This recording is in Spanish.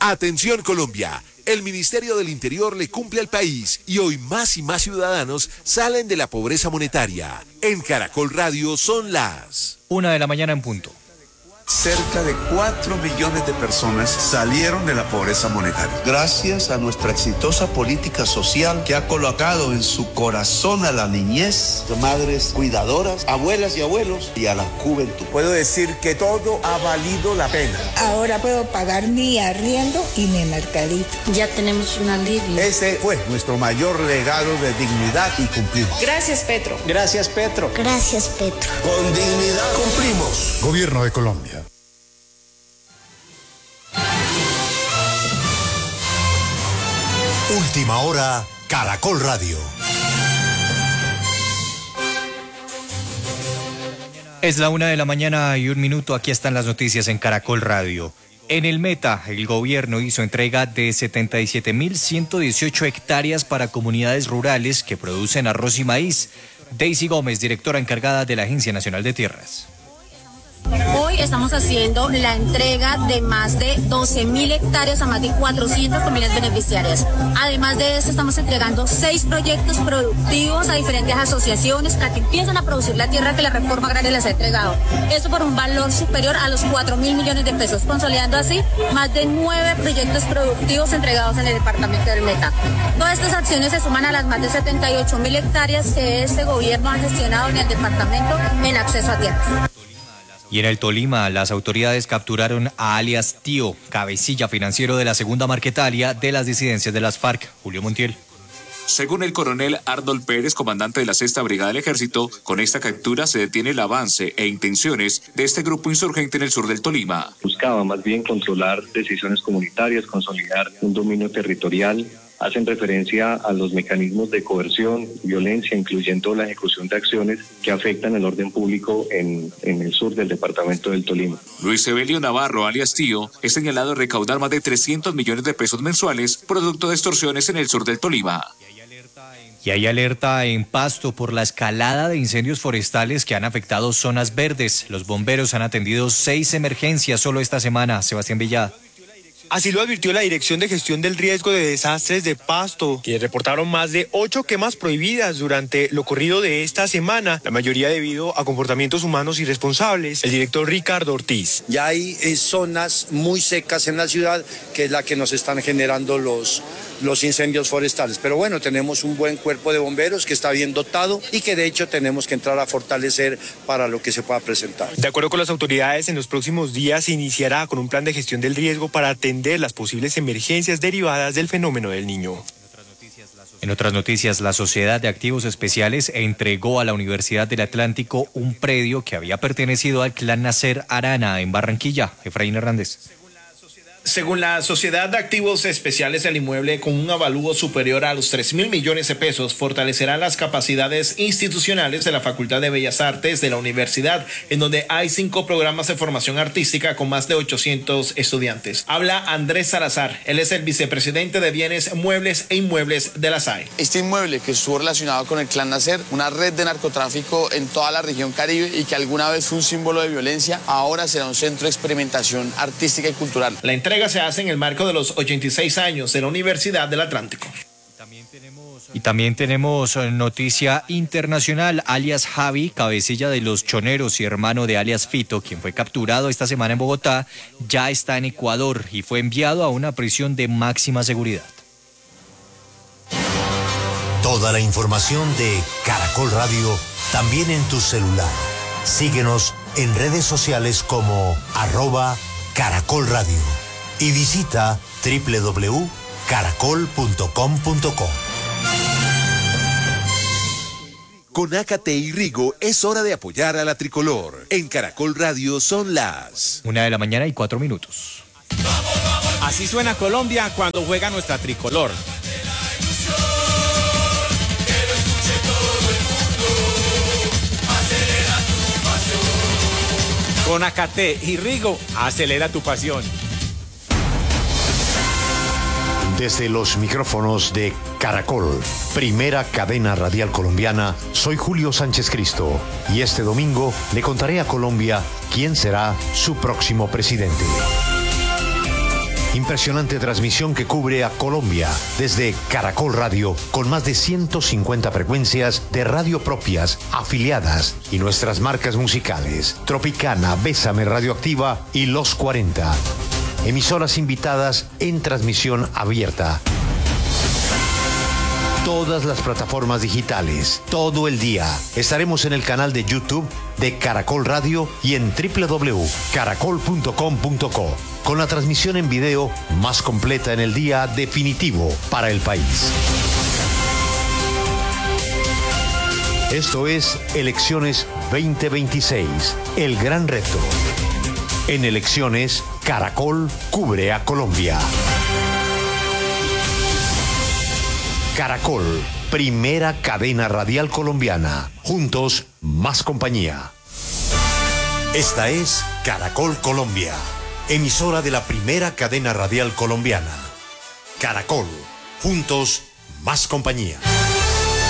Atención Colombia, el Ministerio del Interior le cumple al país y hoy más y más ciudadanos salen de la pobreza monetaria. En Caracol Radio son las 1:00 a.m. en punto. Cerca de 4 millones de personas salieron de la pobreza monetaria. Gracias a nuestra exitosa política social que ha colocado en su corazón a la niñez, madres cuidadoras, abuelas y abuelos y a la juventud. Puedo decir que todo ha valido la pena. Ahora puedo pagar mi arriendo y mi mercadito. Ya tenemos un alivio. Ese fue nuestro mayor legado de dignidad y cumplimos. Gracias, Petro. Gracias, Petro. Gracias, Petro. Con dignidad cumplimos. Gobierno de Colombia. Última hora, Caracol Radio. Es la 1:01 a.m. Aquí están las noticias en Caracol Radio. En el Meta, el gobierno hizo entrega de 77.118 hectáreas para comunidades rurales que producen arroz y maíz. Daisy Gómez, directora encargada de la Agencia Nacional de Tierras. Hoy estamos haciendo la entrega de más de 12.000 hectáreas a más de 400 familias beneficiarias. Además de eso, estamos entregando 6 proyectos productivos a diferentes asociaciones para que empiecen a producir la tierra que la reforma agraria les ha entregado. Eso por un valor superior a los 4.000 millones de pesos, consolidando así más de 9 proyectos productivos entregados en el departamento del Meta. Todas estas acciones se suman a las más de 78.000 hectáreas que este gobierno ha gestionado en el departamento en acceso a tierras. Y en el Tolima, las autoridades capturaron a alias Tío, cabecilla financiero de la segunda marquetalia de las disidencias de las FARC. Julio Montiel. Según el coronel Arnold Pérez, comandante de la 6ª Brigada del Ejército, con esta captura se detiene el avance e intenciones de este grupo insurgente en el sur del Tolima. Buscaba más bien controlar decisiones comunitarias, consolidar un dominio territorial. Hacen referencia a los mecanismos de coerción, violencia, incluyendo la ejecución de acciones que afectan el orden público en el sur del departamento del Tolima. Luis Evelio Navarro, alias Tío, es señalado de recaudar más de 300 millones de pesos mensuales, producto de extorsiones en el sur del Tolima. Y hay alerta en Pasto por la escalada de incendios forestales que han afectado zonas verdes. Los bomberos han atendido 6 emergencias solo esta semana. Sebastián Villada. Así lo advirtió la Dirección de Gestión del Riesgo de Desastres de Pasto, que reportaron más de 8 quemas prohibidas durante lo corrido de esta semana, la mayoría debido a comportamientos humanos irresponsables. El director Ricardo Ortiz. Ya hay zonas muy secas en la ciudad, que es la que nos están generando los incendios forestales. Pero bueno, tenemos un buen cuerpo de bomberos que está bien dotado y que de hecho tenemos que entrar a fortalecer para lo que se pueda presentar. De acuerdo con las autoridades, en los próximos días se iniciará con un plan de gestión del riesgo para atender las posibles emergencias derivadas del fenómeno del Niño. En otras noticias, la Sociedad de Activos Especiales entregó a la Universidad del Atlántico un predio que había pertenecido al clan Nacer Arana en Barranquilla. Efraín Hernández. Según la Sociedad de Activos Especiales, el inmueble con un avalúo superior a los 3.000 millones de pesos fortalecerá las capacidades institucionales de la Facultad de Bellas Artes de la universidad, en donde hay 5 programas de formación artística con más de 800 estudiantes. Habla Andrés Salazar, él es el vicepresidente de Bienes Muebles e Inmuebles de la SAE. Este inmueble que estuvo relacionado con el clan Nacer, una red de narcotráfico en toda la región Caribe y que alguna vez fue un símbolo de violencia, ahora será un centro de experimentación artística y cultural. La entrega se hace en el marco de los 86 años de la Universidad del Atlántico. Y también tenemos noticia internacional. Alias Javi, cabecilla de los Choneros y hermano de alias Fito, quien fue capturado esta semana en Bogotá, ya está en Ecuador y fue enviado a una prisión de máxima seguridad. Toda la información de Caracol Radio también en tu celular. Síguenos en redes sociales como @Caracol Radio. Y visita www.caracol.com.co. Con Ácate y Rigo es hora de apoyar a la tricolor. En Caracol Radio son las 1:04 a.m. Así suena Colombia cuando juega nuestra tricolor. Con Ácate y Rigo, acelera tu pasión. Desde los micrófonos de Caracol, primera cadena radial colombiana, soy Julio Sánchez Cristo y este domingo le contaré a Colombia quién será su próximo presidente. Impresionante transmisión que cubre a Colombia desde Caracol Radio, con más de 150 frecuencias de radio propias, afiliadas y nuestras marcas musicales: Tropicana, Bésame, Radioactiva y Los 40. Emisoras invitadas en transmisión abierta. Todas las plataformas digitales, todo el día. Estaremos en el canal de YouTube de Caracol Radio y en www.caracol.com.co, con la transmisión en video más completa en el día definitivo para el país. Esto es Elecciones 2026, el gran reto. En elecciones, Caracol cubre a Colombia. Caracol, primera cadena radial colombiana. Juntos, más compañía. Esta es Caracol Colombia, emisora de la primera cadena radial colombiana. Caracol, juntos, más compañía.